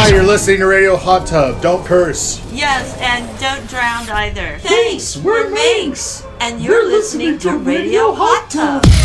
Hi, you're listening to Radio Hot Tub. Don't curse. Yes, and don't drown either. Thanks, we're Minx. And you're listening to Radio Hot Tub.